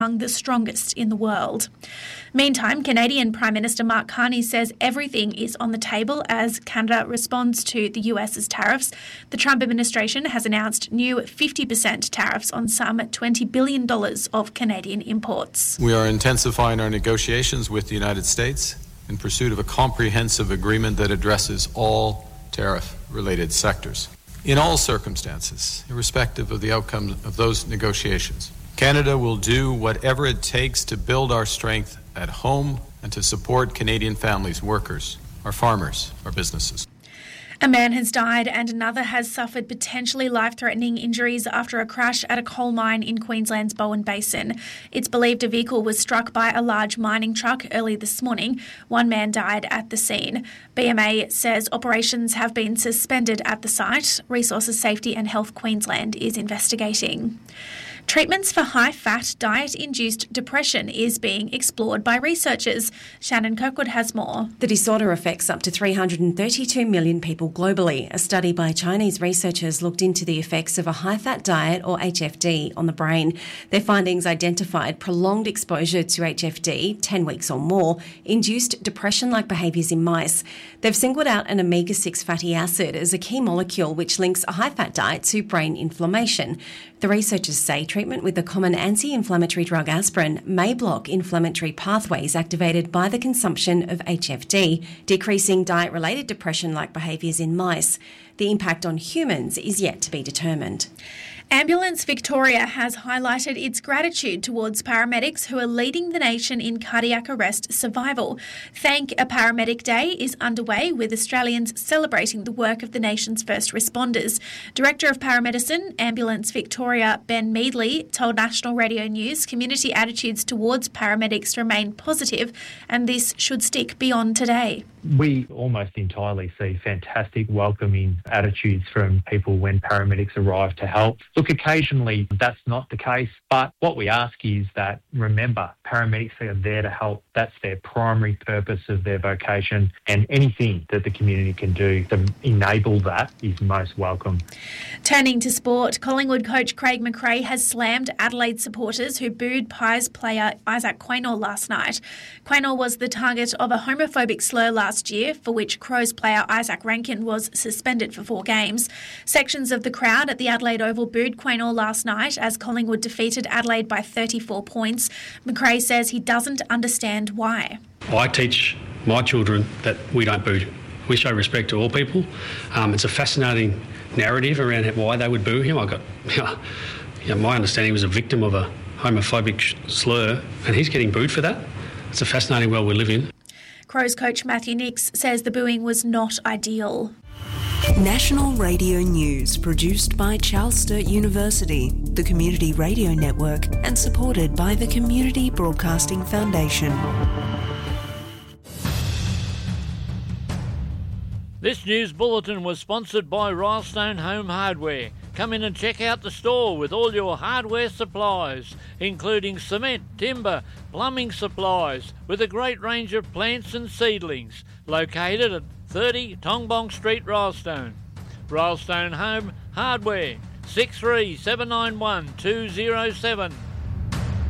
among the strongest in the world. Meantime, Canadian Prime Minister Mark Carney says everything is on the table as Canada responds to the US's tariffs. The Trump administration has announced new 50% tariffs on some $20 billion of Canadian imports. We are intensifying our negotiations with the United States in pursuit of a comprehensive agreement that addresses all tariff-related sectors. In all circumstances, irrespective of the outcome of those negotiations, Canada will do whatever it takes to build our strength at home and to support Canadian families, workers, our farmers, our businesses. A man has died and another has suffered potentially life-threatening injuries after a crash at a coal mine in Queensland's Bowen Basin. It's believed a vehicle was struck by a large mining truck early this morning. One man died at the scene. BMA says operations have been suspended at the site. Resources Safety and Health Queensland is investigating. Treatments for high-fat, diet-induced depression is being explored by researchers. Shannon Kirkwood has more. The disorder affects up to 332 million people globally. A study by Chinese researchers looked into the effects of a high-fat diet, or HFD, on the brain. Their findings identified prolonged exposure to HFD, 10 weeks or more, induced depression-like behaviours in mice. They've singled out an omega-6 fatty acid as a key molecule which links a high-fat diet to brain inflammation. The researchers say treatment with the common anti-inflammatory drug aspirin may block inflammatory pathways activated by the consumption of HFD, decreasing diet-related depression-like behaviours in mice. The impact on humans is yet to be determined. Ambulance Victoria has highlighted its gratitude towards paramedics who are leading the nation in cardiac arrest survival. Thank a Paramedic Day is underway with Australians celebrating the work of the nation's first responders. Director of Paramedicine, Ambulance Victoria, Ben Meadley, told National Radio News community attitudes towards paramedics remain positive and this should stick beyond today. We almost entirely see fantastic welcoming attitudes from people when paramedics arrive to help. Look, occasionally that's not the case, but what we ask is that, remember, paramedics are there to help. That's their primary purpose of their vocation, and anything that the community can do to enable that is most welcome. Turning to sport, Collingwood coach Craig McRae has slammed Adelaide supporters who booed Pies player Isaac Quaynor last night. Quaynor was the target of a homophobic slur last year, for which Crows player Isaac Rankin was suspended for 4 games. Sections of the crowd at the Adelaide Oval booed Quaynor last night as Collingwood defeated Adelaide by 34 points. McRae says he doesn't understand why. I teach my children that we don't boo. We show respect to all people. It's a fascinating narrative around why they would boo him. My understanding he was a victim of a homophobic slur, and he's getting booed for that. It's a fascinating world we live in. Crows coach Matthew Nix says the booing was not ideal. National Radio News, produced by Charles Sturt University, the Community Radio Network, and supported by the Community Broadcasting Foundation. This news bulletin was sponsored by Rylestone Home Hardware. Come in and check out the store with all your hardware supplies, including cement, timber, plumbing supplies, with a great range of plants and seedlings, located at 30 Tongbong Street, Rylestone. Rylestone Home Hardware, 63 791 207.